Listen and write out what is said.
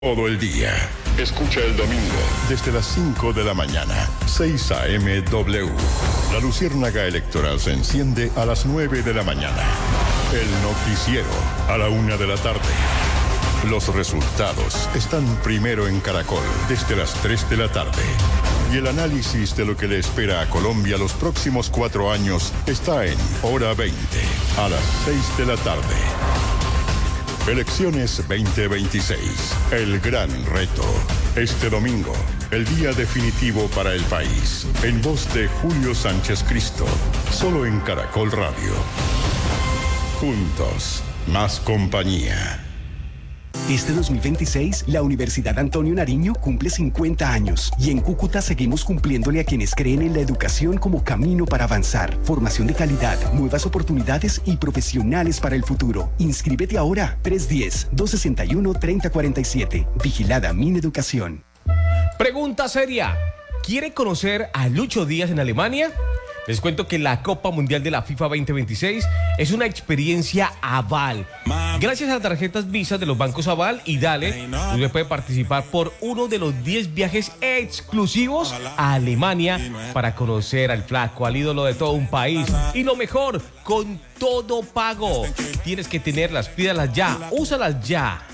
Todo el día. Escucha el domingo desde las 5 de la mañana, 6 a.m. W. La luciérnaga electoral se enciende a las 9 de la mañana. El noticiero a la 1 de la tarde. Los resultados están primero en Caracol desde las 3 de la tarde. Y el análisis de lo que le espera a Colombia los próximos 4 años está en Hora 20, a las 6 de la tarde. Elecciones 2026, el gran reto. Este domingo, el día definitivo para el país. En voz de Julio Sánchez Cristo, solo en Caracol Radio. Juntos, más compañía. Este 2026, la Universidad Antonio Nariño cumple 50 años y en Cúcuta seguimos cumpliéndole a quienes creen en la educación como camino para avanzar. Formación de calidad, nuevas oportunidades y profesionales para el futuro. Inscríbete ahora, 310-261-3047. Vigilada Mineducación. Pregunta seria. ¿Quiere conocer a Lucho Díaz en Alemania? Les cuento que la Copa Mundial de la FIFA 2026 es una experiencia Aval. Gracias a las tarjetas Visa de los bancos Aval y Dale, usted puede participar por uno de los 10 viajes exclusivos a Alemania para conocer al flaco, al ídolo de todo un país. Y lo mejor, con todo pago. Tienes que tenerlas, pídalas ya, úsalas ya.